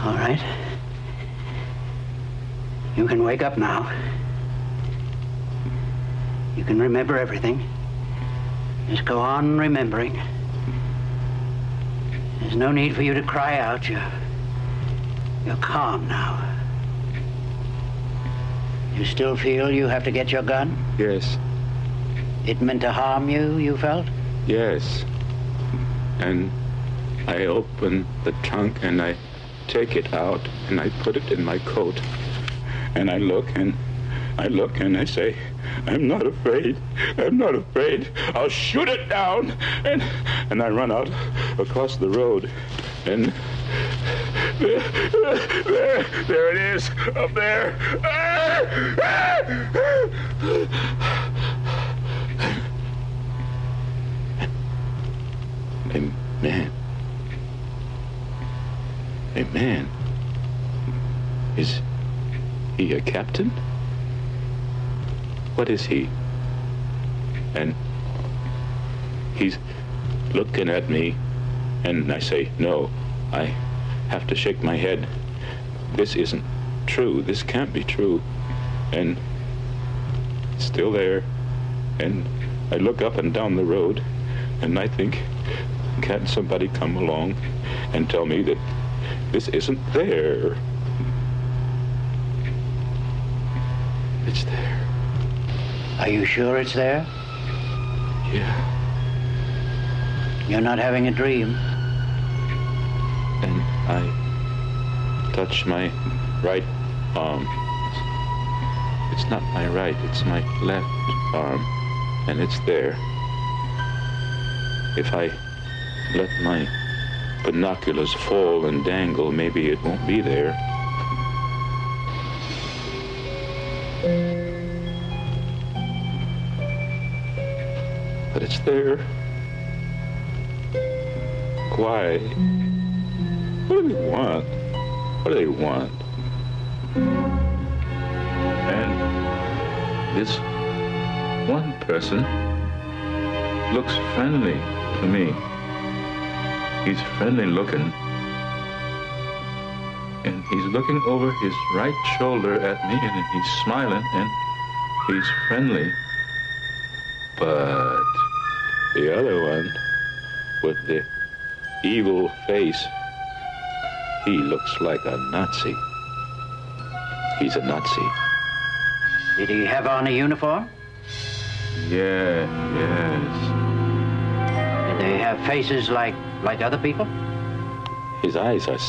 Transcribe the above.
All right. You can wake up now. You can remember everything. Just go on remembering. There's no need for you to cry out. You're calm now. You still feel you have to get your gun? Yes. It meant to harm you, you felt? Yes. And I open the trunk and I take it out and I put it in my coat. And I look and I say, I'm not afraid. I'm not afraid. I'll shoot it down. And I run out across the road. And there it is, up there. A man. Is he a captain? What is he? And he's looking at me, and I say, no, I have to shake my head. This isn't true. This can't be true. And still there. And I look up and down the road, and I think, can't somebody come along and tell me that this isn't there? It's there. Are you sure it's there? Yeah. You're not having a dream? And I touch my right arm. It's not my right, it's my left arm. And it's there. If I let my binoculars fall and dangle, maybe it won't be there. But it's there. Why? What do they want? What do they want? And this one person looks friendly to me. He's friendly looking. And he's looking over his right shoulder at me, and he's smiling, and he's friendly. But the other one, with the evil face, he looks like a Nazi. He's a Nazi. Did he have on a uniform? Yes. Did they have faces like other people? His eyes are